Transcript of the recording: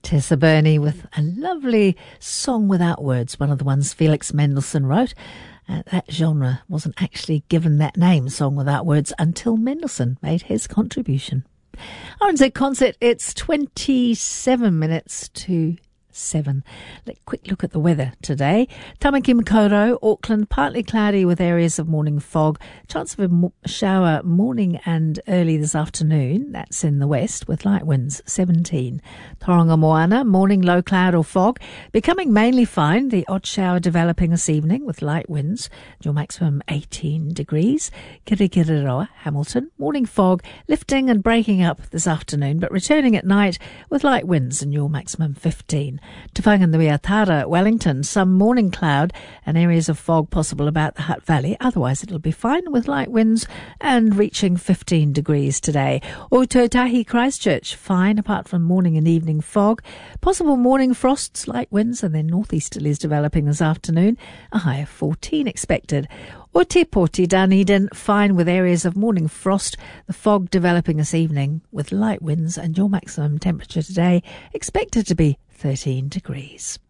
Tessa Burney with a lovely song without words, one of the ones Felix Mendelssohn wrote. That genre wasn't actually given that name, Song Without Words, until Mendelssohn made his contribution. RNZ Concert, it's 27 minutes to 7. Quick look at the weather today. Tamaki Makaurau, Auckland, partly cloudy with areas of morning fog. Chance of a shower morning and early this afternoon. That's in the west with light winds, 17. Tauranga Moana, morning low cloud or fog. Becoming mainly fine. The odd shower developing this evening with light winds. Your maximum 18 degrees. Kirikiriroa, Hamilton, morning fog. Lifting and breaking up this afternoon, but returning at night with light winds and your maximum 15. Tuwhanganui-a-Tara, Wellington, some morning cloud and areas of fog possible about the Hutt Valley. Otherwise, it'll be fine with light winds and reaching 15 degrees today. Ototahi, Christchurch, fine apart from morning and evening fog. Possible morning frosts, light winds, and then northeasterlies developing this afternoon. A high of 14 expected. O Te Poti, Dunedin, fine with areas of morning frost, the fog developing this evening with light winds, and your maximum temperature today expected to be 13 degrees.